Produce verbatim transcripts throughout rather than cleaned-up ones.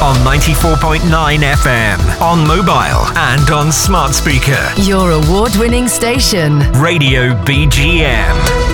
on ninety-four point nine F M, on mobile and on smart speaker. Your award-winning station. Radio B G M.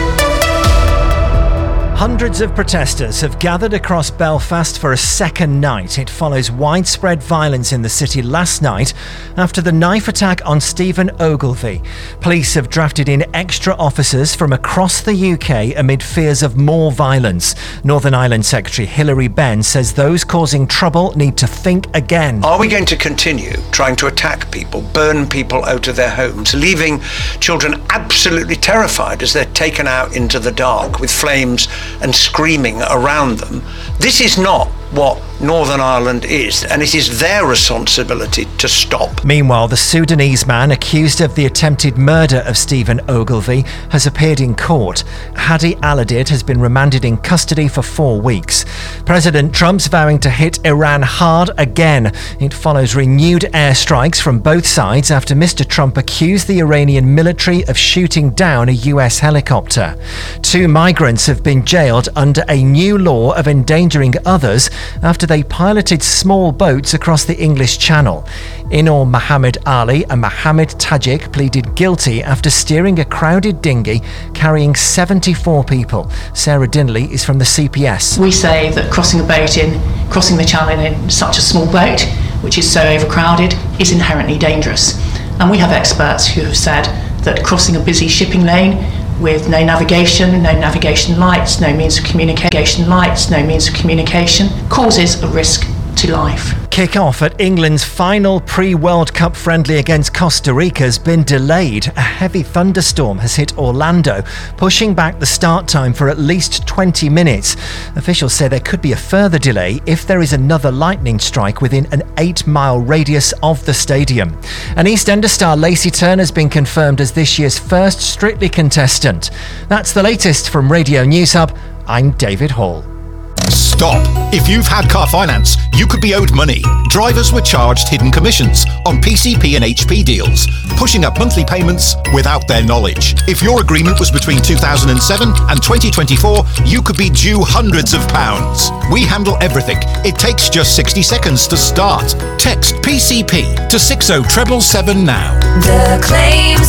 Hundreds of protesters have gathered across Belfast for a second night. It follows widespread violence in the city last night after the knife attack on Stephen Ogilvie. Police have drafted in extra officers from across the U K amid fears of more violence. Northern Ireland Secretary Hilary Benn says those causing trouble need to think again. Are we going to continue trying to attack people, burn people out of their homes, leaving children absolutely terrified as they're taken out into the dark with flames and screaming around them? This is not what Northern Ireland is, and it is their responsibility to stop. Meanwhile, the Sudanese man accused of the attempted murder of Stephen Ogilvie has appeared in court. Hadi Aladid has been remanded in custody for four weeks. President Trump's vowing to hit Iran hard again. It follows renewed airstrikes from both sides after Mister Trump accused the Iranian military of shooting down a U S helicopter. Two migrants have been jailed under a new law of endangering others after they piloted small boats across the English Channel. Inor Mohammed Ali and Mohammed Tajik pleaded guilty after steering a crowded dinghy carrying seventy-four people. Sarah Dinley is from the C P S. We say that crossing a boat in, crossing the channel in such a small boat, which is so overcrowded, is inherently dangerous. And we have experts who have said that crossing a busy shipping lane with no navigation, no navigation lights, no means of communication lights, no means of communication, causes a risk to life. Kick-off at England's final pre-World Cup friendly against Costa Rica has been delayed. A heavy thunderstorm has hit Orlando, pushing back the start time for at least twenty minutes. Officials say there could be a further delay if there is another lightning strike within an eight-mile radius of the stadium. And EastEnders star Lacey Turner has been confirmed as this year's first Strictly contestant. That's the latest from Radio News Hub. I'm David Hall. Stop. If you've had car finance, you could be owed money. Drivers were charged hidden commissions on P C P and H P deals, pushing up monthly payments without their knowledge. If your agreement was between two thousand seven and twenty twenty-four, you could be due hundreds of pounds. We handle everything. It takes just sixty seconds to start. Text P C P to six oh seven seven now. The Claims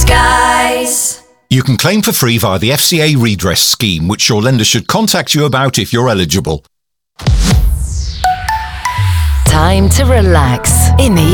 Guys. You can claim for free via the F C A redress scheme, which your lender should contact you about if you're eligible. Time to relax in the